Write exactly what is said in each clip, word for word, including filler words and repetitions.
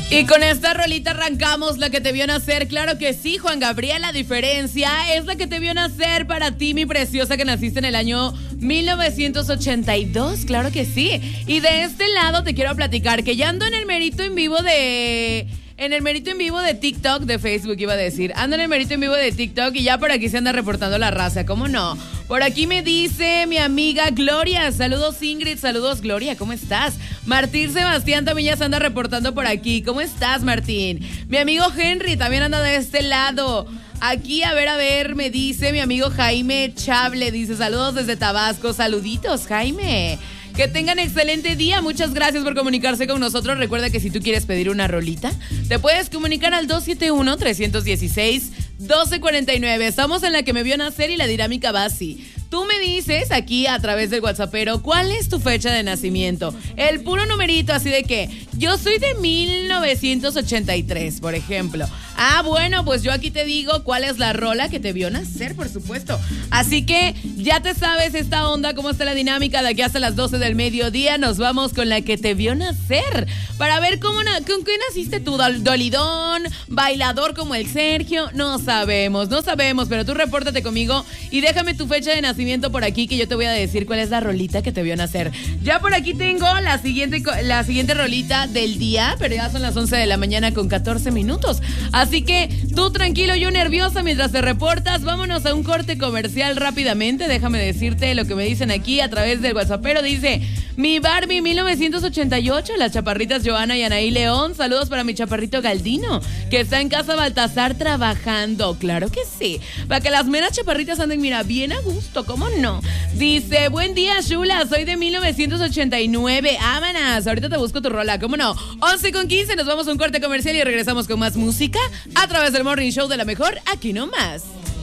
Y con esta rolita arrancamos La que te vio nacer. Claro que sí, Juan Gabriel, la diferencia es La que te vio nacer para ti, mi preciosa, que naciste en el año mil novecientos ochenta y dos. Claro que sí. Y de este lado te quiero platicar que ya ando en el merito en vivo de... En el merito en vivo de TikTok, de Facebook iba a decir. Ando en el merito en vivo de TikTok y ya por aquí se anda reportando la raza, ¿cómo no? Por aquí me dice mi amiga Gloria. Saludos Ingrid, saludos Gloria, ¿cómo estás? Martín Sebastián también ya se anda reportando por aquí. ¿Cómo estás, Martín? Mi amigo Henry también anda de este lado. Aquí, a ver, a ver, me dice mi amigo Jaime Chable. Dice, saludos desde Tabasco. Saluditos, Jaime. Que tengan excelente día. Muchas gracias por comunicarse con nosotros. Recuerda que si tú quieres pedir una rolita, te puedes comunicar al dos siete uno, tres uno seis, uno dos cuatro nueve. Estamos en La que me vio nacer y la dinámica va así. Tú me dices aquí a través del WhatsAppero cuál es tu fecha de nacimiento. El puro numerito, así de que yo soy de mil novecientos ochenta y tres, por ejemplo. Ah, bueno, pues yo aquí te digo cuál es la rola que te vio nacer, por supuesto. Así que ya te sabes esta onda, cómo está la dinámica. De aquí hasta las doce del mediodía nos vamos con La que te vio nacer. Para ver cómo na- con qué naciste tú, dolidón, bailador como el Sergio. No sabemos, no sabemos, pero tú repórtate conmigo y déjame tu fecha de nacimiento por aquí, que yo te voy a decir cuál es la rolita que te vio nacer. Ya por aquí tengo la siguiente, la siguiente rolita del día, pero ya son las once de la mañana con catorce minutos. Así que tú tranquilo, yo nerviosa mientras te reportas. Vámonos a un corte comercial rápidamente. Déjame decirte lo que me dicen aquí a través del WhatsAppero. Dice, mi Barbie mil novecientos ochenta y ocho, las chaparritas Joana y Anaí León. Saludos para mi chaparrito Galdino, que está en casa Baltasar trabajando. Claro que sí. Para que las meras chaparritas anden, mira, bien a gusto, ¿cómo no? Dice, buen día, Shula, soy de mil novecientos ochenta y nueve. Ámanas, ahorita te busco tu rola, ¿cómo no? once con quince, nos vamos a un corte comercial y regresamos con más música a través del Morning Show de la mejor, aquí nomás.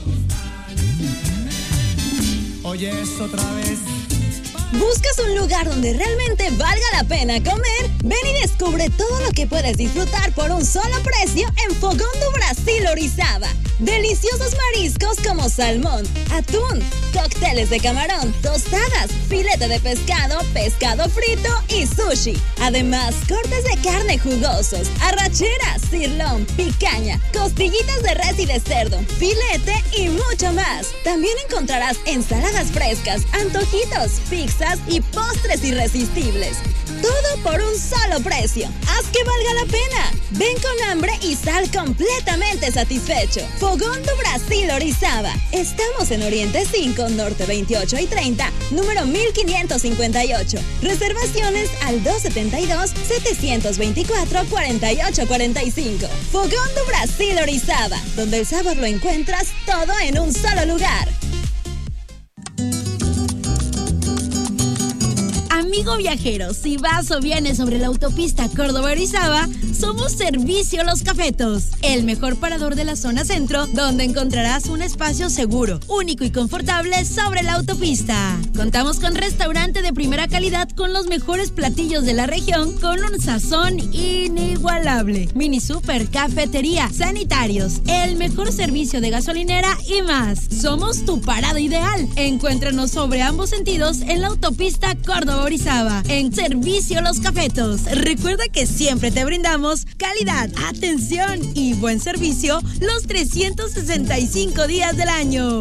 Oyes otra vez. ¿Buscas un lugar donde realmente valga la pena comer? Ven y descubre todo lo que puedes disfrutar por un solo precio en Fogón do Brasil Orizaba. Deliciosos mariscos como salmón, atún, cócteles de camarón, tostadas, filete de pescado, pescado frito y sushi. Además, cortes de carne jugosos, arracheras, cirlón, picaña, costillitas de res y de cerdo, filete y mucho más. También encontrarás ensaladas frescas, antojitos, pizzas y postres irresistibles. Todo por un solo precio. Haz que valga la pena. Ven con hambre y sal completamente satisfecho. Fogón do Brasil Orizaba. Estamos en Oriente cinco, Norte veintiocho y treinta, número mil quinientos cincuenta y ocho. Reservaciones al dos setenta y dos, setecientos veinticuatro, cuarenta y ocho cuarenta y cinco. Fogón do Brasil Orizaba, donde el sabor lo encuentras todo en un solo lugar. Amigo viajero, si vas o vienes sobre la autopista Córdoba-Orizaba, somos Servicio Los Cafetos, el mejor parador de la zona centro, donde encontrarás un espacio seguro, único y confortable sobre la autopista. Contamos con restaurante de primera calidad con los mejores platillos de la región, con un sazón inigualable. Mini super, cafetería, sanitarios, el mejor servicio de gasolinera y más. Somos tu parada ideal. Encuéntranos sobre ambos sentidos en la autopista Córdoba-Orizaba. En Servicio Los Cafetos. Recuerda que siempre te brindamos calidad, atención y buen servicio los trescientos sesenta y cinco días del año.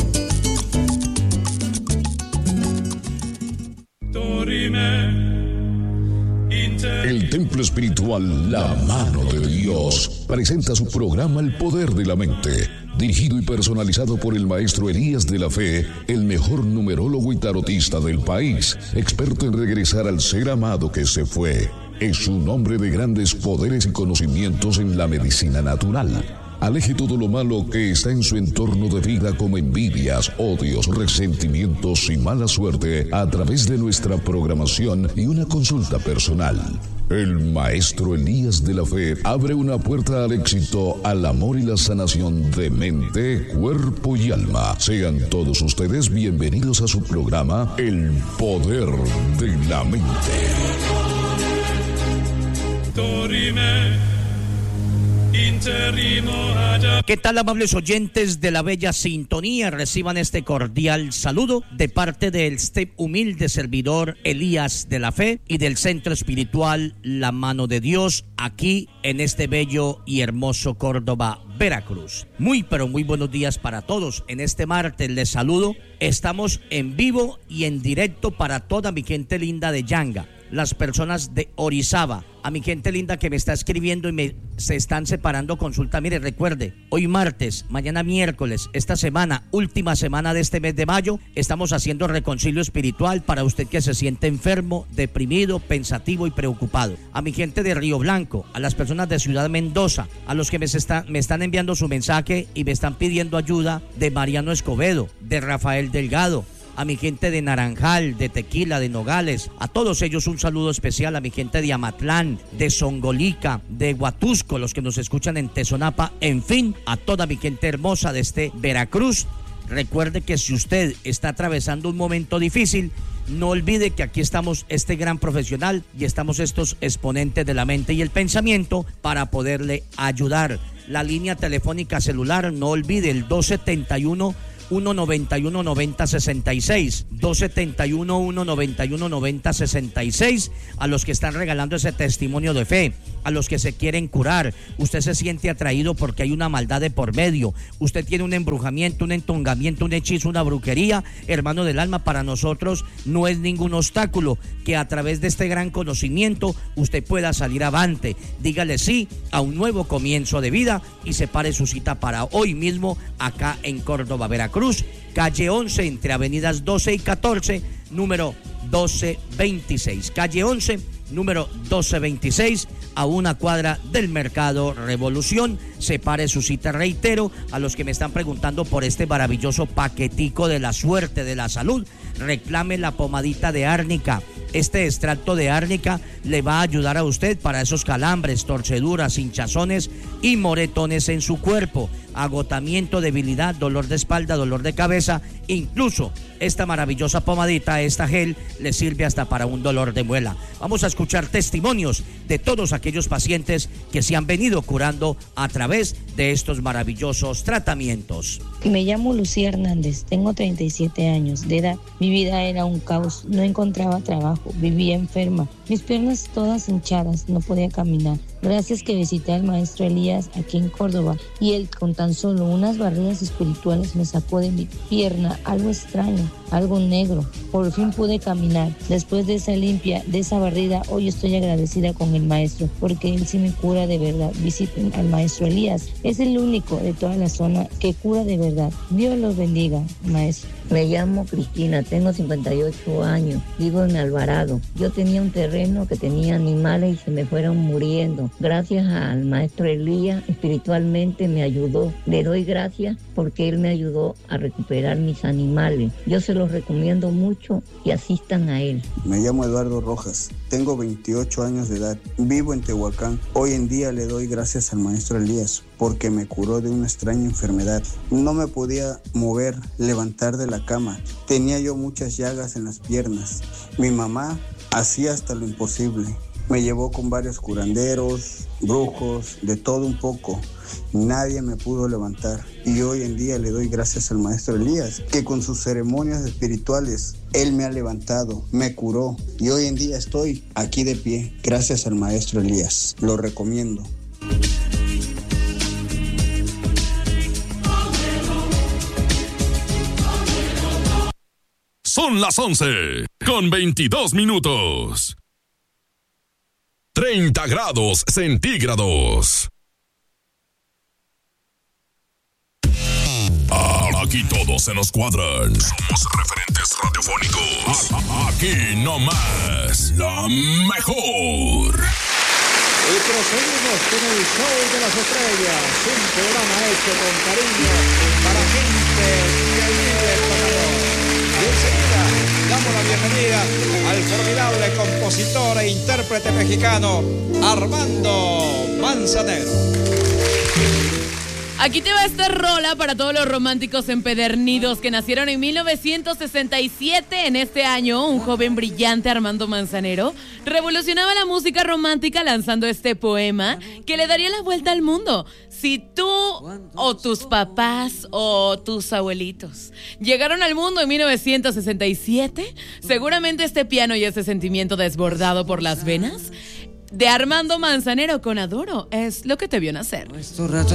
El templo espiritual La Mano de Dios presenta su programa El Poder de la Mente, dirigido y personalizado por el maestro Elías de la Fe, el mejor numerólogo y tarotista del país, experto en regresar al ser amado que se fue. Es un hombre de grandes poderes y conocimientos en la medicina natural. Aleje todo lo malo que está en su entorno de vida, como envidias, odios, resentimientos y mala suerte, a través de nuestra programación y una consulta personal. El maestro Elías de la Fe abre una puerta al éxito, al amor y la sanación de mente, cuerpo y alma. Sean todos ustedes bienvenidos a su programa El Poder de la Mente. Dorime in ¿Qué tal, amables oyentes de la bella sintonía? Reciban este cordial saludo de parte del este humilde servidor Elías de la Fe y del Centro Espiritual La Mano de Dios, aquí en este bello y hermoso Córdoba, Veracruz. Muy pero muy buenos días para todos. En este martes les saludo. Estamos en vivo y en directo para toda mi gente linda de Yanga, las personas de Orizaba, a mi gente linda que me está escribiendo y me se están separando consulta. Mire, recuerde, hoy martes, mañana miércoles, esta semana, última semana de este mes de mayo, estamos haciendo reconcilio espiritual para usted que se siente enfermo, deprimido, pensativo y preocupado. A mi gente de Río Blanco, a las personas de Ciudad Mendoza, a los que me, está, me están enviando su mensaje y me están pidiendo ayuda, de Mariano Escobedo, de Rafael Delgado, a mi gente de Naranjal, de Tequila, de Nogales, a todos ellos un saludo especial, a mi gente de Amatlán, de Songolica, de Huatusco, los que nos escuchan en Tezonapa, en fin, a toda mi gente hermosa de este Veracruz. Recuerde que si usted está atravesando un momento difícil, no olvide que aquí estamos este gran profesional y estamos estos exponentes de la mente y el pensamiento para poderle ayudar. La línea telefónica celular, no olvide, el dos setenta y uno, uno noventa y uno, noventa sesenta y seis, dos setenta y uno, uno noventa y uno, noventa sesenta y seis, a los que están regalando ese testimonio de fe, a los que se quieren curar. Usted se siente atraído porque hay una maldad de por medio, usted tiene un embrujamiento, un entongamiento, un hechizo, una brujería, hermano del alma, para nosotros no es ningún obstáculo que a través de este gran conocimiento usted pueda salir avante. Dígale sí a un nuevo comienzo de vida y separe su cita para hoy mismo acá en Córdoba, Veracruz. Cruz, calle once, entre avenidas doce y catorce, número doce veintiséis. Calle once, número doce veintiséis, a una cuadra del Mercado Revolución. Separe su cita, reitero, a los que me están preguntando por este maravilloso paquetico de la suerte, de la salud. Reclame la pomadita de árnica. Este extracto de árnica le va a ayudar a usted para esos calambres, torceduras, hinchazones y moretones en su cuerpo, agotamiento, debilidad, dolor de espalda, dolor de cabeza. Incluso esta maravillosa pomadita, esta gel, le sirve hasta para un dolor de muela. Vamos a escuchar testimonios de todos aquellos pacientes que se han venido curando a través de estos maravillosos tratamientos. Me llamo Lucía Hernández, tengo treinta y siete años de edad. Mi vida era un caos, no encontraba trabajo, vivía enferma, mis piernas todas hinchadas, no podía caminar. Gracias que visité al maestro Elías aquí en Córdoba y él con tan solo unas barreras espirituales me sacó de mi pierna algo extraño, algo negro. Por fin pude caminar. Después de esa limpia, de esa barrida, hoy estoy agradecida con el maestro porque él sí me cura de verdad. Visiten al maestro Elías, es el único de toda la zona que cura de verdad. Dios los bendiga, maestro. Me llamo Cristina, tengo cincuenta y ocho años, vivo en Alvarado. Yo tenía un terreno que tenía animales y se me fueron muriendo. Gracias al maestro Elías, espiritualmente me ayudó. Le doy gracias porque él me ayudó a recuperar mis animales. Yo se los recomiendo mucho y asistan a él. Me llamo Eduardo Rojas, tengo veintiocho años de edad, vivo en Tehuacán. Hoy en día le doy gracias al maestro Elías porque me curó de una extraña enfermedad. No me podía mover, levantar de la cama. Tenía yo muchas llagas en las piernas. Mi mamá hacía hasta lo imposible. Me llevó con varios curanderos, brujos, de todo un poco. Nadie me pudo levantar. Y hoy en día le doy gracias al maestro Elías, que con sus ceremonias espirituales, él me ha levantado, me curó. Y hoy en día estoy aquí de pie, gracias al maestro Elías. Lo recomiendo. Son las once, con veintidós minutos. treinta grados centígrados. Aquí todos se nos cuadran. Somos referentes radiofónicos. Aquí nomás, la mejor. Y proseguimos con el show de las estrellas, un programa hecho con cariño para gente que vive con amor. Y enseguida damos la bienvenida al formidable compositor e intérprete mexicano Armando Manzanero. Aquí te va esta rola para todos los románticos empedernidos que nacieron en mil novecientos sesenta y siete. En este año, un joven brillante, Armando Manzanero, revolucionaba la música romántica lanzando este poema que le daría la vuelta al mundo. Si tú o tus papás o tus abuelitos llegaron al mundo en mil novecientos sesenta y siete, seguramente este piano y ese sentimiento desbordado por las venas de Armando Manzanero con Adoro es lo que te vio nacer. Estos ratos